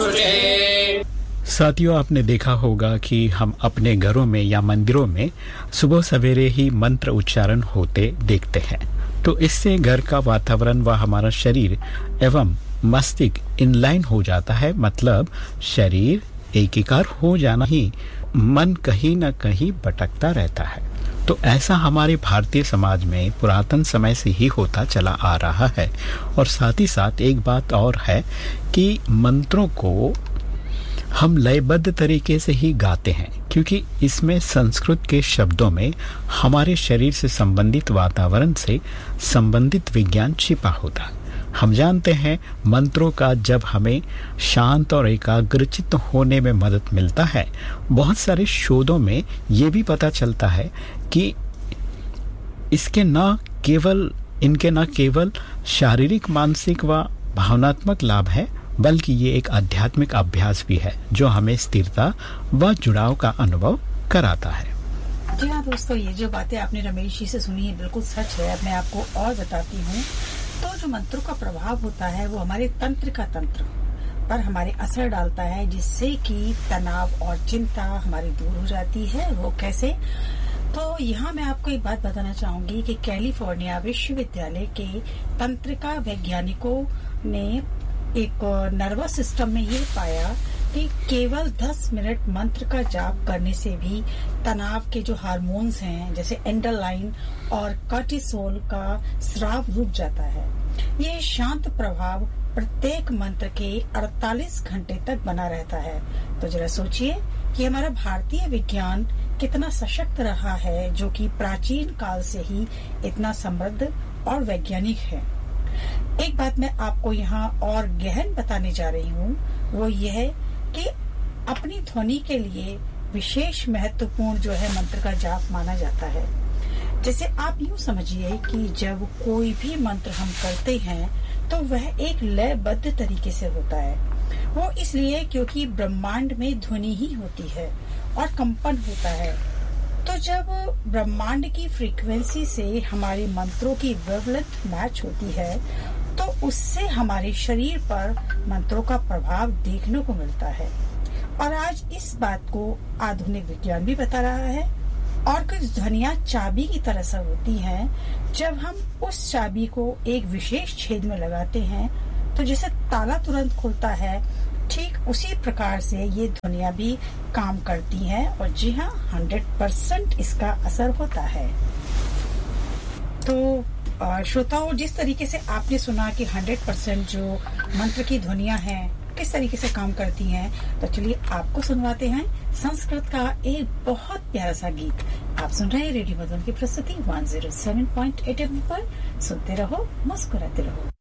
मुझे। साथियों, आपने देखा होगा कि हम अपने घरों में या मंदिरों में सुबह सवेरे ही मंत्र उच्चारण होते देखते हैं। तो इससे घर का वातावरण व हमारा शरीर एवं मस्तिष्क इनलाइन हो जाता है, मतलब शरीर एकीकार हो जाना ही मन कहीं न कहीं भटकता रहता है। तो ऐसा हमारे भारतीय समाज में पुरातन समय से ही होता चला आ रहा है। और साथ ही साथ एक बात और है कि मंत्रों को हम लयबद्ध तरीके से ही गाते हैं, क्योंकि इसमें संस्कृत के शब्दों में हमारे शरीर से संबंधित वातावरण से संबंधित विज्ञान छिपा होता है। हम जानते हैं मंत्रों का जब हमें शांत और एकाग्रचित्त होने में मदद मिलता है। बहुत सारे शोधों में ये भी पता चलता है कि इनके न केवल शारीरिक, मानसिक व भावनात्मक लाभ है, बल्कि ये एक आध्यात्मिक अभ्यास भी है जो हमें स्थिरता व जुड़ाव का अनुभव कराता है। जी हाँ दोस्तों, ये जो बातें आपने रमेश जी से सुनी है बिल्कुल सच है। अब मैं आपको और बताती हूँ। तो जो मंत्रों का प्रभाव होता है वो हमारे तंत्र पर हमारे असर डालता है, जिससे कि तनाव और चिंता हमारी दूर हो जाती है। वो कैसे? तो यहाँ मैं आपको एक बात बताना चाहूंगी कि कैलिफोर्निया विश्वविद्यालय के तंत्रिका वैज्ञानिकों ने एक नर्वस सिस्टम में ये पाया कि केवल 10 मिनट मंत्र का जाप करने से भी तनाव के जो हार्मोन्स हैं, जैसे एंडरलाइन और कार्टिसोल का स्राव रुक जाता है। ये शांत प्रभाव प्रत्येक मंत्र के 48 घंटे तक बना रहता है। तो जरा सोचिए कि हमारा भारतीय विज्ञान कितना सशक्त रहा है, जो कि प्राचीन काल से ही इतना समृद्ध और वैज्ञानिक है। एक बात मैं आपको यहाँ और गहन बताने जा रही हूँ, वो ये है कि अपनी ध्वनि के लिए विशेष महत्वपूर्ण जो है मंत्र का जाप माना जाता है। जैसे आप यूँ समझिए कि जब कोई भी मंत्र हम करते हैं तो वह एक लयबद्ध तरीके से होता है। वो इसलिए क्योंकि ब्रह्मांड में ध्वनि ही होती है और कंपन होता है। तो जब ब्रह्मांड की फ्रीक्वेंसी से हमारे मंत्रों की वेवलेंथ मैच होती है तो उससे हमारे शरीर पर मंत्रों का प्रभाव देखने को मिलता है। और आज इस बात को आधुनिक विज्ञान भी बता रहा है। और कुछ ध्वनियां चाबी की तरह से होती हैं। जब हम उस चाबी को एक विशेष छेद में लगाते हैं तो जैसे ताला तुरंत खुलता है, ठीक उसी प्रकार से ये ध्वनियां भी काम करती हैं। और जी हाँ, 100% इसका असर होता है। तो श्रोताओं, जिस तरीके से आपने सुना कि 100% जो मंत्र की ध्वनियां हैं किस तरीके से काम करती हैं, तो चलिए आपको सुनवाते हैं संस्कृत का एक बहुत प्यारा सा गीत। आप सुन रहे हैं रेडियो मधुबन की प्रस्तुति 107.8 FM पर। सुनते रहो, मुस्कुराते रहो।